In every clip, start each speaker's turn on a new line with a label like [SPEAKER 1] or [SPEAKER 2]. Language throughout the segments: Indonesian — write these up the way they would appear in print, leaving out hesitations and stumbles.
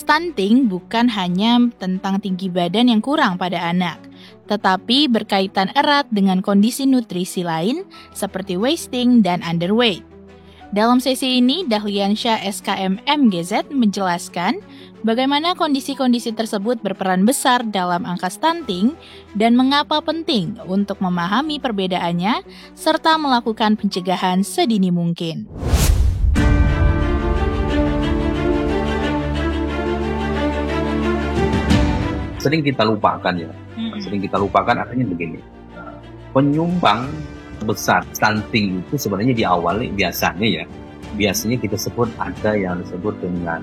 [SPEAKER 1] Stunting bukan hanya tentang tinggi badan yang kurang pada anak, tetapi berkaitan erat dengan kondisi nutrisi lain seperti wasting dan underweight. Dalam sesi ini, Dahliansyah SKM MGZ menjelaskan bagaimana kondisi-kondisi tersebut berperan besar dalam angka stunting dan mengapa penting untuk memahami perbedaannya serta melakukan pencegahan sedini mungkin.
[SPEAKER 2] Sering kita lupakan ya, artinya begini, penyumbang besar stunting itu sebenarnya di awal biasanya kita sebut ada yang disebut dengan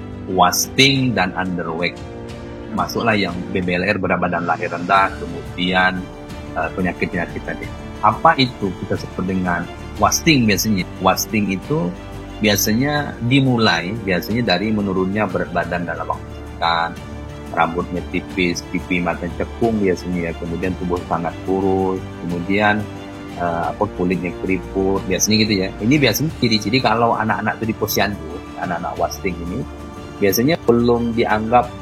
[SPEAKER 2] wasting dan underweight. Masuklah yang BBLR, berat badan lahir rendah, kemudian penyakit-penyakit tadi. Apa itu kita sebut dengan wasting biasanya? Wasting itu biasanya dimulai dari menurunnya berat badan dalam waktu singkat, rambutnya tipis, pipi mata cekung biasanya ya, kemudian tubuh sangat kurus, kemudian kulitnya keriput, biasanya gitu ya. Ini biasanya ciri-ciri kalau anak-anak itu di posyandu, anak-anak wasting ini biasanya belum dianggap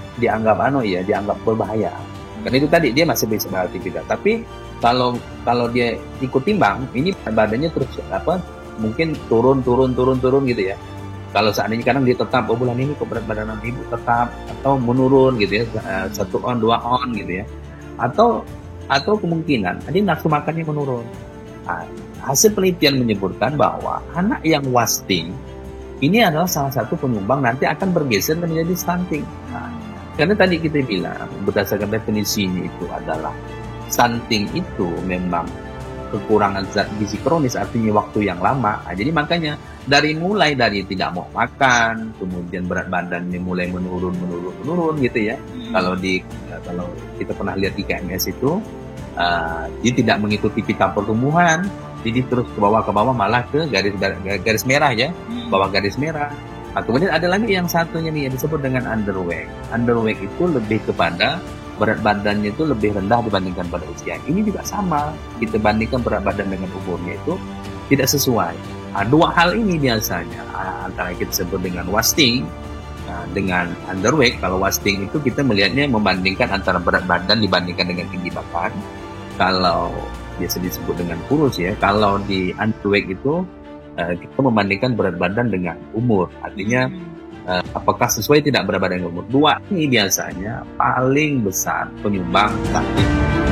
[SPEAKER 2] berbahaya. Karena itu tadi dia masih bisa beraktivitas. Tapi kalau dia ikut timbang, ini badannya terus mungkin turun gitu ya. Kalau seandainya kadang dia tetap, bulan ini kok berat badan ibu tetap, atau menurun gitu ya, 1 on 2 on gitu ya, atau kemungkinan tadi nafsu makannya menurun. Nah, hasil penelitian menyebutkan bahwa anak yang wasting ini adalah salah satu penyumbang nanti akan bergeser menjadi stunting. Nah, karena tadi kita bilang berdasarkan definisinya itu adalah stunting itu memang kekurangan zat gizi kronis, artinya waktu yang lama. Nah, jadi makanya mulai dari tidak mau makan, kemudian berat badannya mulai menurun gitu ya. Kalau kita pernah lihat di KMS itu, dia tidak mengikuti pita pertumbuhan, jadi terus ke bawah malah ke garis merah ya, bawah garis merah. Nah, kemudian ada lagi yang satunya nih yang disebut dengan underweight. Underweight itu lebih kepada berat badannya itu lebih rendah dibandingkan pada usia. Ini juga sama, kita bandingkan berat badan dengan umurnya itu tidak sesuai. Nah, dua hal ini biasanya antara kita sebut dengan wasting dengan underweight. Kalau wasting itu kita melihatnya membandingkan antara berat badan dibandingkan dengan tinggi badan. Kalau biasa disebut dengan kurus ya. Kalau di underweight itu kita membandingkan berat badan dengan umur. Artinya apakah sesuai tidak berat badan dengan umur. Dua ini biasanya paling besar penyumbang stunting.